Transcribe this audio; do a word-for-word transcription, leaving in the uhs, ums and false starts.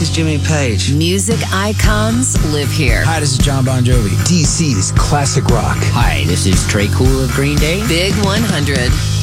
is Jimmy Page. Music icons live here. Hi, this is John Bon Jovi. D C's classic rock. Hi, this is Trey Cool of Green Day. Big one hundred.